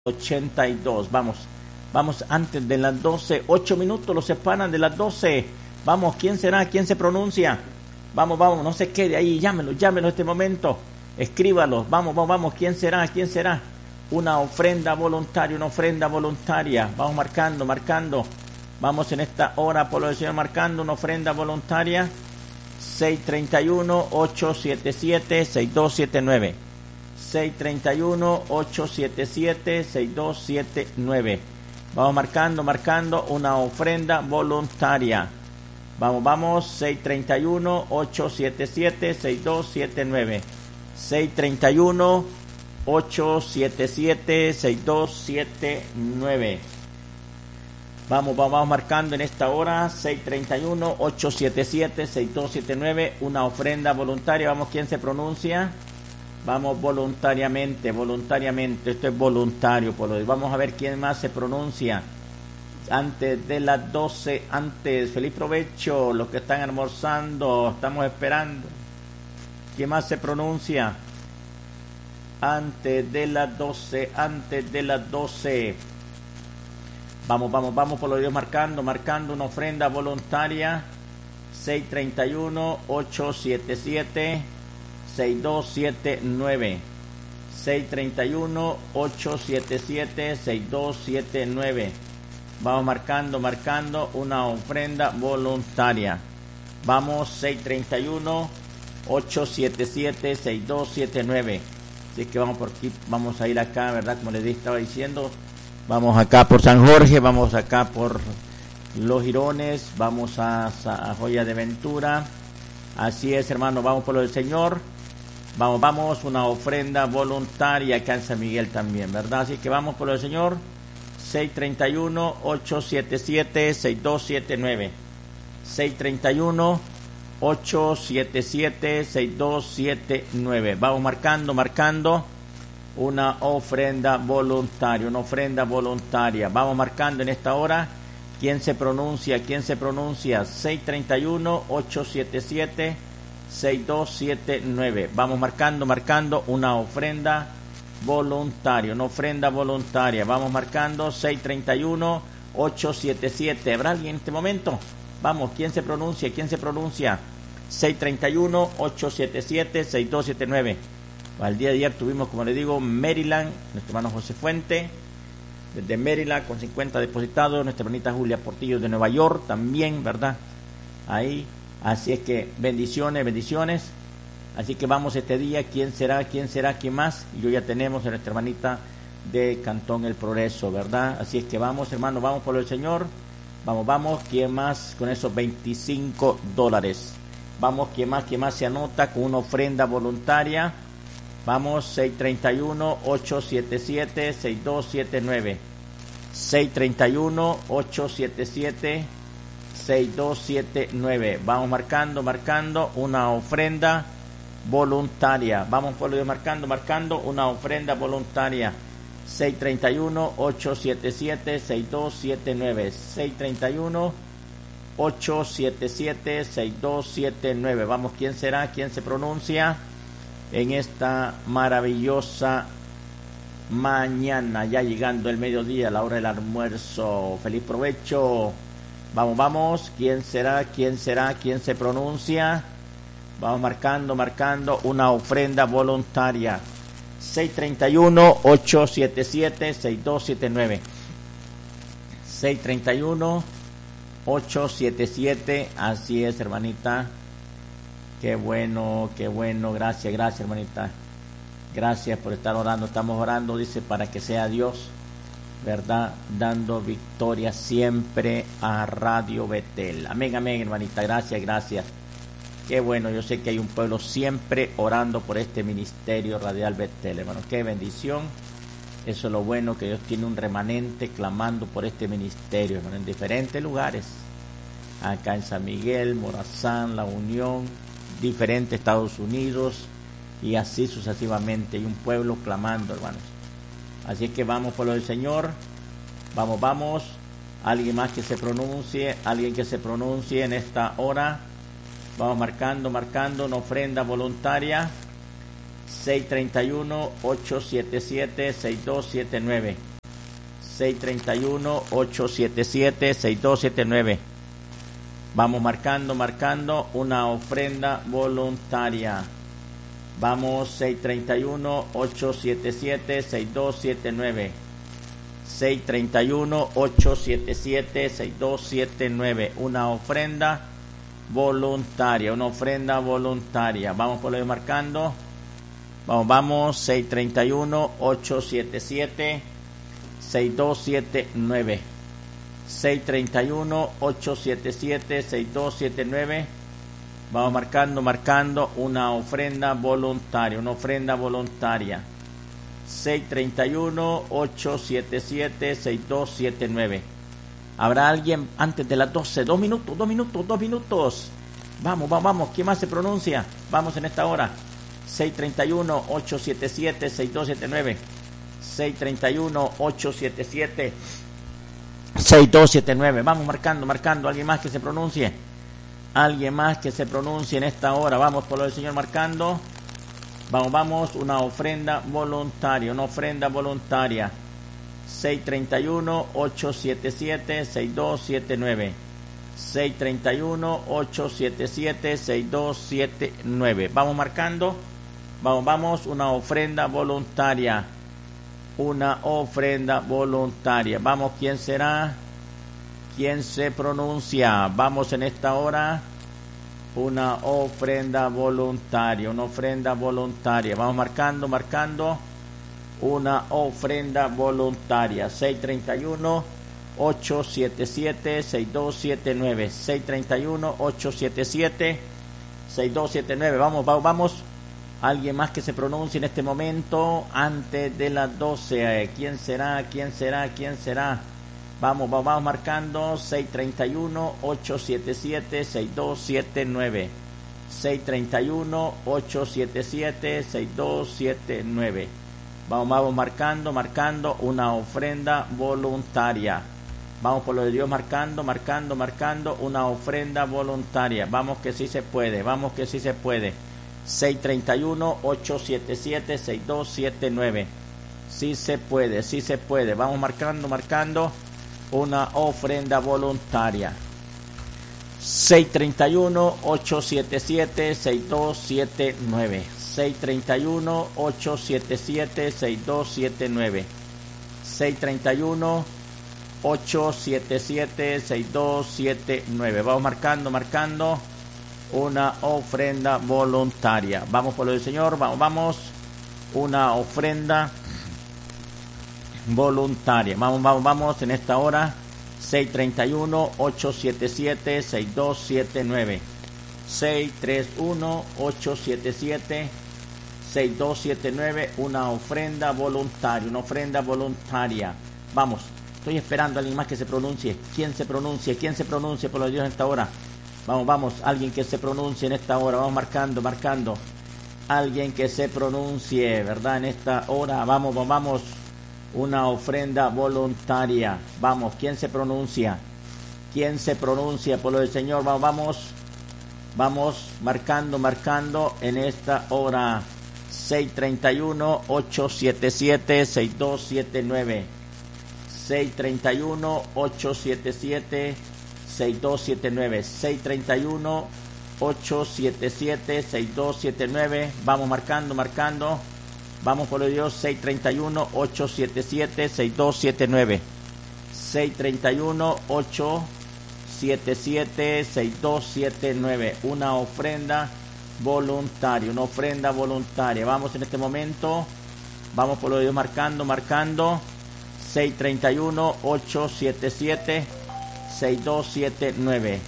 82. Vamos antes de las 12. 8 minutos los separan de las 12. Vamos, ¿quién será? ¿Quién se pronuncia? Vamos, no se quede ahí. Llámelo en este momento. Escríbalo. Vamos. ¿Quién será? Una ofrenda voluntaria. Vamos marcando. Vamos en esta hora, por lo del Señor, marcando una ofrenda voluntaria. 631-877-6279. 631-877-6279. Vamos marcando una ofrenda voluntaria. Vamos, 631-877-6279. 631-877-6279. Vamos marcando en esta hora, 631-877-6279, una ofrenda voluntaria. Vamos, ¿quién se pronuncia? Vamos, voluntariamente, esto es voluntario. Vamos a ver quién más se pronuncia. Antes de las 12, feliz provecho, los que están almorzando, estamos esperando. ¿Quién más se pronuncia? Antes de las 12. Vamos, por lo Dios, marcando una ofrenda voluntaria. 631-877-6279. 631-877-6279. Vamos marcando una ofrenda voluntaria. Vamos, 631-877-6279. Así que vamos por aquí, vamos a ir acá, ¿verdad? Como les estaba diciendo, vamos acá por San Jorge, vamos acá por Los Jirones, vamos a Joya de Ventura. Así es, hermano, vamos por lo del Señor. Vamos, una ofrenda voluntaria acá en San Miguel también, ¿verdad? Así que vamos por lo del Señor. 631-877-6279. 631-877-6279. Vamos marcando una ofrenda voluntaria. Vamos marcando en esta hora. ¿Quién se pronuncia? 631-877-6279. Vamos marcando una ofrenda voluntaria. Vamos marcando 631-877. ¿Habrá alguien en este momento? Vamos, ¿quién se pronuncia? 631-877-6279. Al día de ayer tuvimos, como le digo, Maryland, nuestro hermano José Fuente, desde Maryland, con 50 depositados, nuestra hermanita Julia Portillo de Nueva York, también, ¿verdad? Ahí, así es que bendiciones. Así que vamos este día, ¿quién será? ¿Quién más? Y yo ya tenemos a nuestra hermanita de Cantón El Progreso, ¿verdad? Así es que vamos, hermano, vamos por el Señor. Vamos, ¿quién más con esos $25? Vamos, ¿quién más se anota con una ofrenda voluntaria? Vamos, 631-877-6279. 631-877-6279. Vamos marcando una ofrenda voluntaria. Vamos por lo de marcando una ofrenda voluntaria. 631-877-6279. 631-877-6279. Vamos, ¿quién será? ¿Quién se pronuncia en esta maravillosa mañana? Ya llegando el mediodía, la hora del almuerzo. Feliz provecho. Vamos, ¿quién será? ¿Quién se pronuncia? Vamos marcando una ofrenda voluntaria. 631-877-6279. 631-877. Así es, hermanita. Qué bueno. Gracias, hermanita. Gracias por estar orando. Estamos orando, dice, para que sea Dios, ¿verdad? Dando victoria siempre a Radio Betel. Amén, hermanita. Gracias. Qué bueno, yo sé que hay un pueblo siempre orando por este ministerio radial Betel, hermano. Qué bendición. Eso es lo bueno, que Dios tiene un remanente clamando por este ministerio, hermano, en diferentes lugares. Acá en San Miguel, Morazán, La Unión, diferentes Estados Unidos, y así sucesivamente. Hay un pueblo clamando, hermanos. Así que vamos por lo del Señor. Vamos. Alguien más que se pronuncie, en esta hora. Vamos marcando una ofrenda voluntaria. 631-877-6279. 631-877-6279. Vamos marcando una ofrenda voluntaria. Vamos, 631-877-6279. 631-877-6279. Una ofrenda voluntaria, Vamos por lo marcando. Vamos, 631-877-6279. 631-877-6279. Vamos marcando una ofrenda voluntaria, 631-877-6279. ¿Habrá alguien antes de las 12? 2 minutos. Vamos. ¿Quién más se pronuncia? Vamos en esta hora. 631-877-6279. 631-877-6279. Vamos marcando. ¿Alguien más que se pronuncie? En esta hora. Vamos por lo del Señor marcando. Vamos. Una ofrenda voluntaria. 631-877-6279. 631-877-6279. Vamos marcando. Vamos. Una ofrenda voluntaria. Vamos, ¿quién será? ¿Quién se pronuncia? Vamos en esta hora. Una ofrenda voluntaria. Vamos marcando. Una ofrenda voluntaria. 631-877-6279. 631-877-6279. Vamos. Alguien más que se pronuncie en este momento antes de las 12. ¿Quién será? Vamos marcando. 631-877-6279. 631-877-6279. Vamos marcando una ofrenda voluntaria. Vamos por lo de Dios marcando una ofrenda voluntaria. Vamos que sí se puede. 631-877-6279. Sí se puede. Vamos marcando una ofrenda voluntaria. 631-877-6279. 631-877-6279. 631-877-6279. Vamos marcando una ofrenda voluntaria. Vamos por lo del Señor. Vamos. Una ofrenda voluntaria. Vamos en esta hora. 631-877-6279. 631-877-6279. Una ofrenda voluntaria. Vamos. Estoy esperando a alguien más que se pronuncie. ¿Quién se pronuncia por lo de Dios en esta hora? Vamos. Alguien que se pronuncie en esta hora. Vamos marcando. Alguien que se pronuncie, ¿verdad? En esta hora. Vamos. Una ofrenda voluntaria. Vamos. ¿Quién se pronuncia por lo del Señor? Vamos marcando en esta hora. 631-877-6279. 631-877-6279. 631-877-6279. Vamos marcando. Vamos por lo de Dios. 631-877-6279. 631-877-6279. Una ofrenda voluntaria. Vamos en este momento. Vamos por lo de Dios marcando. 631-877-6279.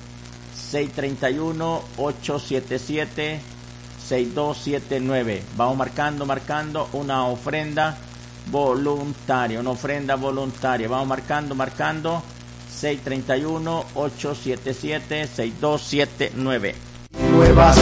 631-877-6279. Vamos marcando una ofrenda voluntaria. Vamos marcando. 631-877-6279. Nuevas